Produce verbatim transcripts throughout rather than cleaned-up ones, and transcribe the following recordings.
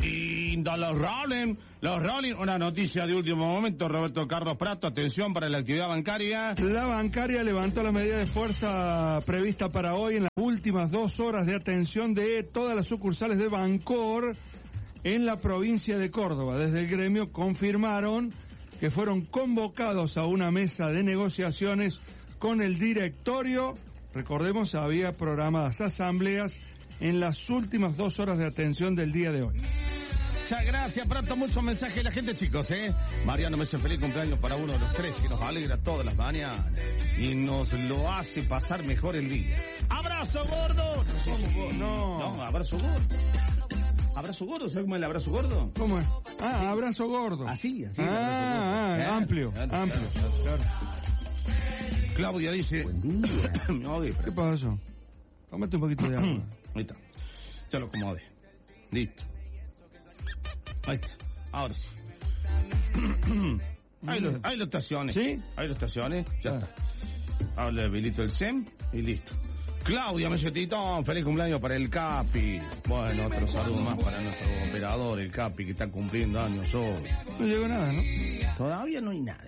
Linda, los Rolling, los Rolling, una noticia de último momento, Roberto Carlos Prato, atención para la actividad bancaria. La bancaria levantó la medida de fuerza prevista para hoy en las últimas dos horas de atención de todas las sucursales de Bancor en la provincia de Córdoba. Desde el gremio confirmaron que fueron convocados a una mesa de negociaciones con el directorio. Recordemos, había programadas asambleas en las últimas dos horas de atención del día de hoy. Muchas gracias, Prato, muchos mensajes de la gente, chicos, ¿eh? Mariano me hace feliz cumpleaños para uno de los tres, que nos alegra todas las mañanas y nos lo hace pasar mejor el día. ¡Abrazo gordo! No, no, abrazo gordo. ¿Abrazo gordo? ¿Sabes cómo es el abrazo gordo? ¿Cómo es? Ah, abrazo gordo. Así, así. Ah, ah, ¿eh? amplio, claro, amplio. Claro, claro. Claudia dice... Buen día. ¿Qué pasó? Tómate un poquito de agua. Ahí está. Ya lo acomodé. Listo. Ahí está. Ahora sí. Ahí lo, ahí lo estaciones. ¿Sí? Ahí lo estaciones. Ya ah. está. Ahora le habilito el S E M y listo. Claudia Mesetitón, feliz cumpleaños para el Capi. Bueno, otro saludo más para nuestro operador, el Capi, que está cumpliendo años hoy. No llegó nada, ¿no? Todavía no hay nada.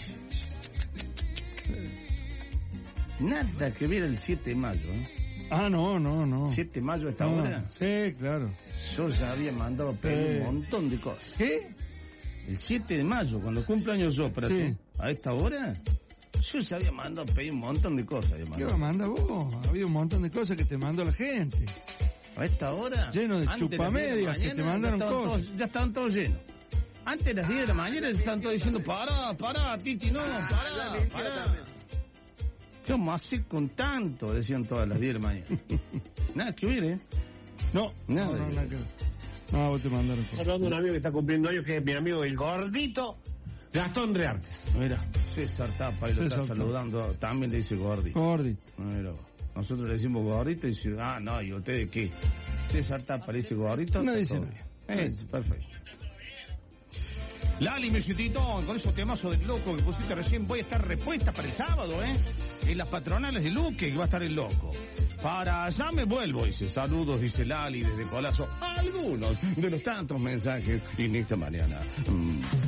Nada que ver el siete de mayo, ¿eh? Ah, no, no, no. ¿siete de mayo a esta no, hora? Sí, claro. Yo ya había mandado a pedir sí. un montón de cosas. ¿Qué? El siete de mayo, cuando cumplo años yo, para sí. tú, a esta hora, yo ya había mandado a pedir un montón de cosas. ¿Qué va a mandar vos? Había un montón de cosas que te mandó la gente. A esta hora, lleno de chupamedias que te mandaron ya cosas. Todos, ya estaban todos llenos. Antes de las diez de la mañana ya estaban todos diciendo, pará, pará, Titi, no, pará, pará. ¿Qué vamos a hacer con tanto? Decían todas las diez de la mañana. Nada que ver, ¿eh? No, nada, no, no, nada que ver. No, vos te mandaron cosas. Hablando de un amigo que está cumpliendo años, que es mi amigo el gordito Gastón Reartes. Mira, César Tapa y lo está saludando, también le dice gordito. Gordito. Mira, nosotros le decimos gordito y dice, ah, no, ¿y usted de qué? César Tapa le dice gordito. No dice nada. Eh, perfecto. Lali, mi chitito, con esos temazos del loco que pusiste recién, voy a estar repuesta para el sábado, ¿eh? En las patronales de Luque, que va a estar el loco. Para allá me vuelvo, dice. Saludos, dice Lali, desde Colazo. Algunos de los tantos mensajes en esta mañana. Mm.